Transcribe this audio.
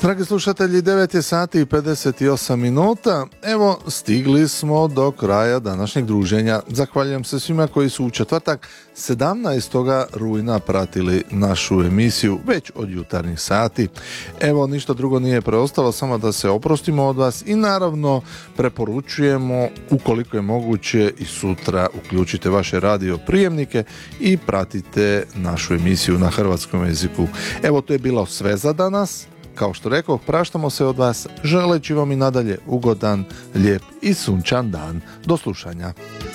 Dragi slušatelji, 9 je sati i 58 minuta. Evo, stigli smo do kraja današnjeg druženja. Zahvaljujem se svima koji su u četvrtak 17. rujna pratili našu emisiju već od jutarnjih sati. Evo, ništa drugo nije preostalo, samo da se oprostimo od vas i naravno preporučujemo, ukoliko je moguće, i sutra uključite vaše radio prijemnike i pratite našu emisiju na hrvatskom jeziku. Evo, to je bilo sve za danas. Kao što rekao, praštamo se od vas želeći vam i nadalje ugodan, lijep i sunčan dan. Do slušanja.